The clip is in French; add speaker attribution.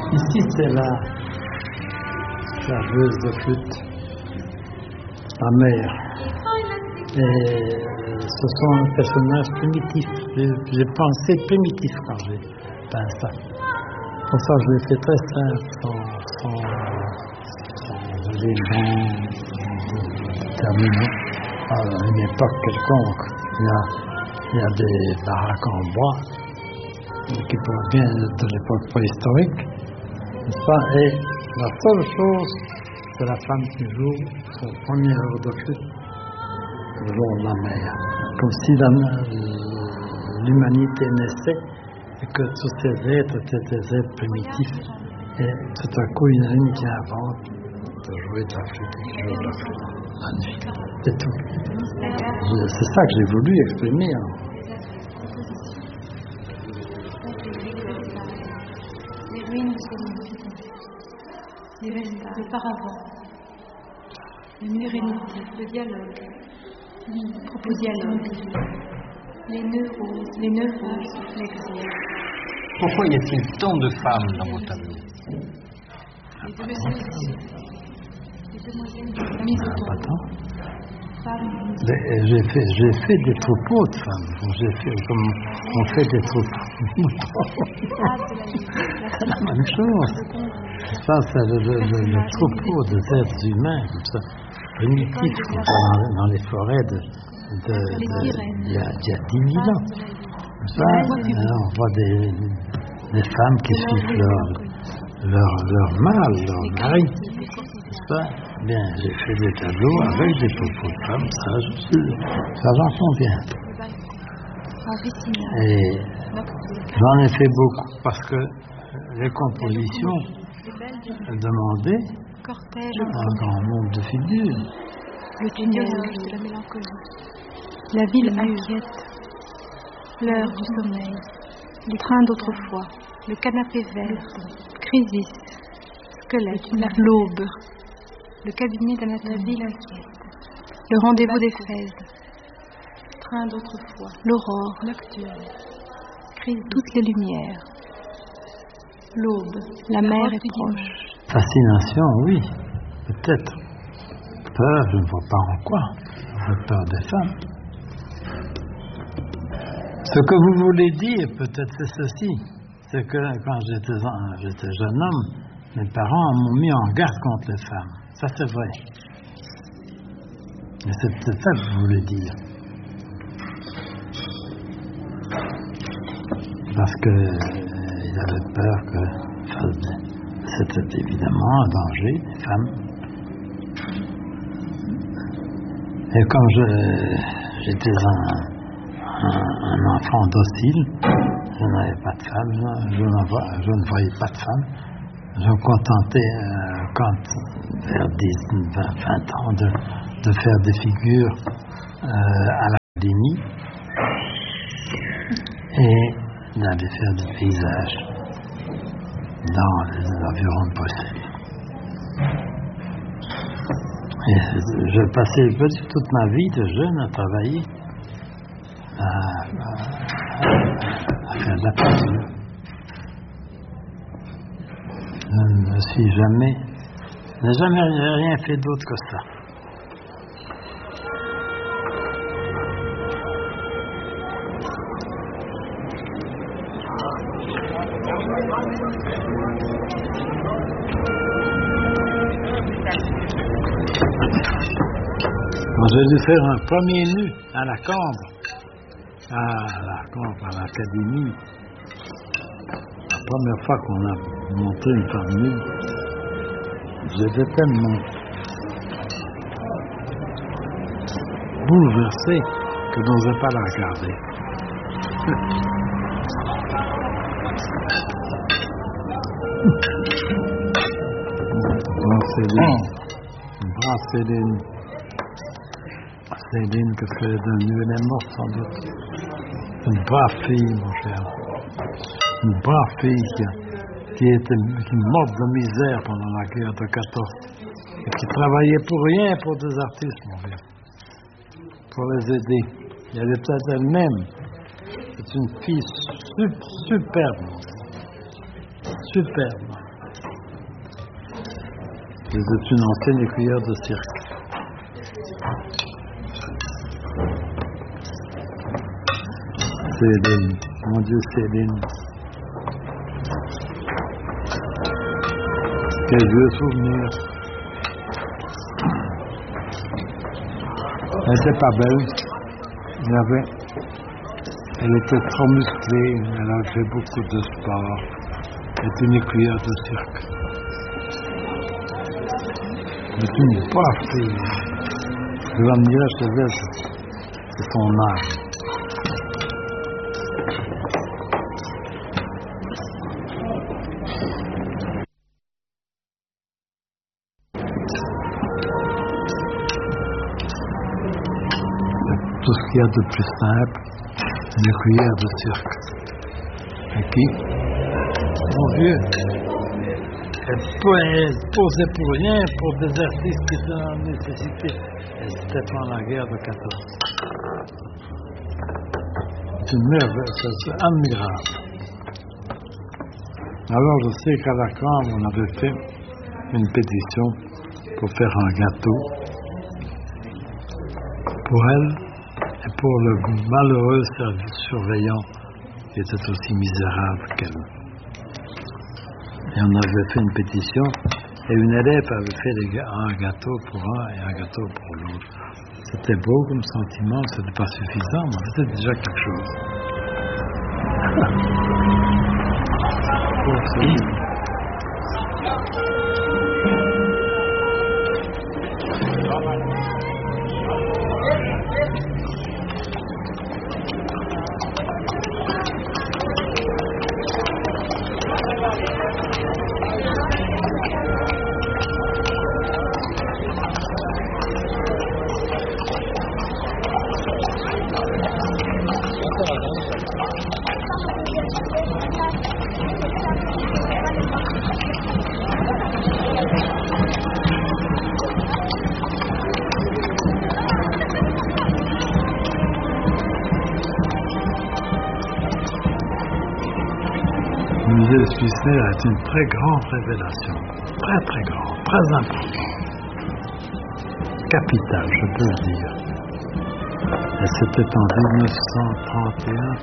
Speaker 1: Ici, c'est la joueuse de flûte, la mère. Et ce sont un personnage primitif. J'ai pensé primitif quand j'ai peint ça. Pour ça, je l'ai fait très simple, sans éléments terminaux. À une époque quelconque, il y a des baraques en bois qui proviennent de l'époque préhistorique, n'est-ce pas? Et la seule chose, c'est la femme qui joue son premier heure de flûte le long de la mer. Comme si l'humanité naissait et que tous ces êtres étaient des êtres primitifs. Et tout à coup, il y en a une qui invente de jouer de la flûte et qui joue de la flûte. Magnifique. C'est tout. C'est ça que j'ai voulu exprimer.
Speaker 2: Les ruines de le paravent, le murénité, le dialogue, le propos-dialogue, les nœuds roses, l'exil.
Speaker 3: Pourquoi y a-t-il tant de femmes dans vos tableaux?
Speaker 2: Les demoiselles mises au temps.
Speaker 1: J'ai fait des troupeaux de femmes. J'ai fait comme on fait des troupeaux. C'est la même chose. Ça, c'est le troupeau des êtres humains, comme ça, primitifs, dans les forêts il y a 10 000 ans. Comme ça, on voit des femmes qui suivent leur mâle, leur mari. Ça, bien, j'ai fait des tableaux avec des troupeaux de femmes, ça j'en conviens. Et j'en ai fait beaucoup parce que les compositions demandaient un grand nombre de figures.
Speaker 2: Le tunnel de la mélancolie, la ville inquiète, l'heure du sommeil, le train d'autrefois, le canapé vert, crisis, squelette, l'aube, le cabinet d'anatomie inquiète, le rendez-vous des fraises, train d'autrefois, l'aurore nocturne, crise toutes les lumières, l'aube, la mer est proche.
Speaker 1: Fascination, oui, peut-être. Peur, je ne vois pas en quoi. J'ai peur des femmes. Ce que vous voulez dire, peut-être, c'est ceci. C'est que quand j'étais jeune homme, mes parents m'ont mis en garde contre les femmes. Ça, c'est vrai. Et c'est peut-être ça que vous voulez dire. Parce qu'ils avaient peur que c'était évidemment un danger, les femmes. Et comme j'étais un enfant docile, je n'avais pas de femme, je ne voyais pas de femme. Je me contentais, vers 20 ans, de faire des figures à l'académie et d'aller faire des paysages dans les environs de Bruxelles. Et je passais toute ma vie de jeune à travailler, à faire de la peinture. Je n'ai jamais rien fait d'autre que ça. J'ai dû faire un premier nu à la Cambre, à l'académie. La première fois qu'on a montré une femme nue, j'étais tellement bouleversé que je n'osais pas la regarder. Céline. Céline, qu'est-ce qu'elle est devenue? Elle est morte sans doute. Une brave fille, mon cher. Une brave fille qui est morte de misère pendant la guerre de 14 et qui travaillait pour rien pour des artistes, mon vieux, pour les aider. Elle est peut-être elle-même. C'est une fille superbe, superbe. C'est une ancienne écuyère de cirque. Céline, mon Dieu Céline. Quel vieux souvenir. Elle n'était pas belle. Elle était trop musclée. Elle a fait beaucoup de sport. Elle est une écuyère de cirque. C'est une brave fille. Je l'admirais chez elle. C'est son âge. Tout ce qu'il y a de plus simple, une écuyère de cirque. Et qui, mon vieux, elle posait pour rien pour des artistes qui étaient en nécessité. Elle s'était pendant la guerre de 14. C'est une merveille, c'est admirable. Alors je sais qu'à la Cambre, on avait fait une pétition pour faire un gâteau pour elle et pour le malheureux surveillant qui était aussi misérable qu'elle. Et on avait fait une pétition et une élève avait fait un gâteau pour un et un gâteau pour l'autre. C'était beau comme sentiment, c'était pas suffisant, mais c'était déjà quelque chose. Le musée de Swissair est une très grande révélation, très très grande, très importante, capitale, je peux le dire. Et c'était en 1931.